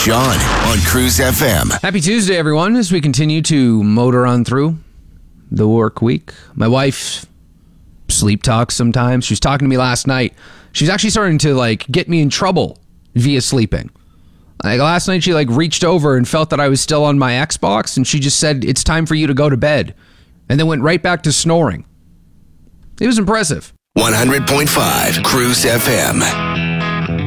Sean on Cruise FM. Happy Tuesday, everyone, as we continue to motor on through the work week. My wife sleep talks sometimes. She was talking to me last night. She's actually starting to get me in trouble via sleeping. Last night she reached over and felt that I was still on my Xbox, and she just said, "It's time for you to go to bed," and then went right back to snoring. It was impressive. 100.5 Cruise FM.